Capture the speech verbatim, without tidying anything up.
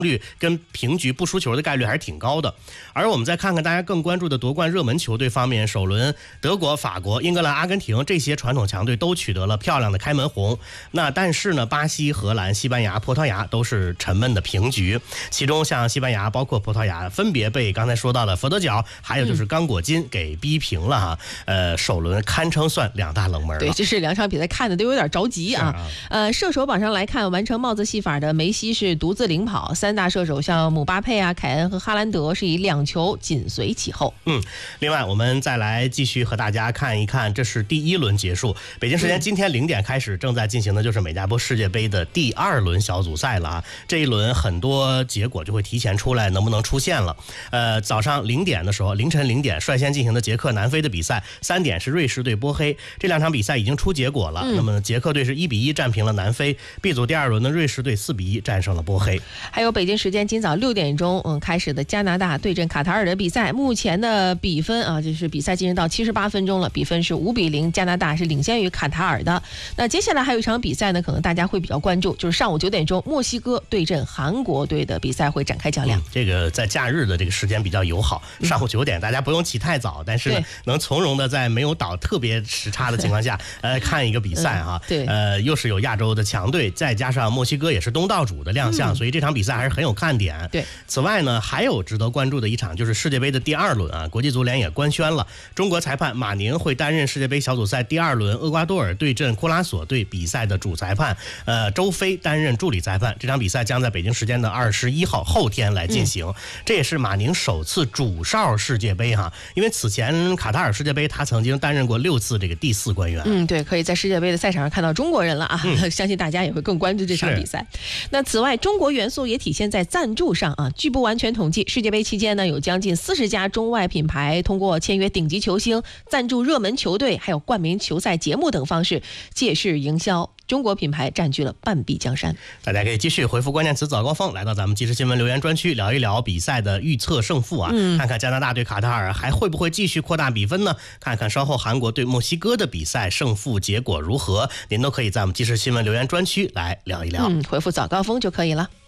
率跟平局不输球的概率还是挺高的。而我们再看看大家更关注的夺冠热门球队方面，首轮德国、法国、英格兰、阿根廷这些传统强队都取得了漂亮的开门红。那但是呢，巴西、荷兰、西班牙、葡萄牙都是沉闷的平局。其中像西班牙包括葡萄牙分别被刚才说到的佛得角还有就是刚果金给逼平了哈。呃，首轮堪称算两大冷门了。 对，这是两场比赛看的都有点着急啊。啊呃，射手榜上来看，完成帽子戏法的梅西是独自领跑，三大射手像姆巴佩啊、凯恩和哈兰德是以两球紧随其后。 嗯，另外我们再来继续和大家看一看，这是第一轮结束，北京时间今天零点开始正在进行的就是美加波世界杯的第二轮小组赛了啊。这一轮很多结果就会提前出来，能不能出现了？呃，早上零点的时候，凌晨零点率先进行的捷克南非的比赛，三点是瑞士对波黑，这两场比赛已经出结果了。嗯、那么捷克队是一比一战平了南非 ，B 组第二轮的瑞士队四比一战胜了波黑。 还有北京时间今早六点钟，嗯，开始的加拿大对阵卡塔尔的比赛，目前的比分啊，就是比赛进行到七十八分钟了，比分是五比零，加拿大是领先于卡塔尔的。那接下来还有一场比赛呢，可能大家会比较关注，就是上午九点钟，墨西哥对阵韩国队的比赛会展开较量。嗯、 这个在假日的这个时间比较友好，上午九点，大家不用起太早，但是呢，能从容的在没有倒特别时差的情况下，呃，看一个比赛哈、啊嗯。 对， 呃，又是有亚洲的强队，再加上墨西哥也是东道主的亮相，嗯、所以这场比赛还是很有看点。 对， 此外呢，还有值得关注的一场就是世界杯的第二轮啊，国际足联也官宣了，中国裁判马宁会担任世界杯小组赛第二轮厄瓜多尔对阵库拉索队比赛的主裁判，呃，周飞担任助理裁判。这场比赛将在北京时间的二十一号后天来进行，嗯、这也是马宁首次主哨世界杯哈，因为此前卡塔尔世界杯他曾经担任过六次这个第四官员。 嗯，对，可以在世界杯的赛场上看到中国人了啊，嗯、相信大家也会更关注这场比赛。那此外，中国元素也体现在赞助上啊。据不完全统计，世界杯期间呢，有将近四十家中外品牌通过签约顶级球星、赞助热门球队，还有冠名球赛节目等方式借势营销。中国品牌占据了半壁江山。 大家可以继续回复关键词早高峰，来到咱们即时新闻留言专区，聊一聊比赛的预测胜负啊，嗯、看看加拿大对卡塔尔还会不会继续扩大比分呢？看看稍后韩国对墨西哥的比赛胜负结果如何？您都可以在我们即时新闻留言专区来聊一聊。 嗯，回复早高峰就可以了。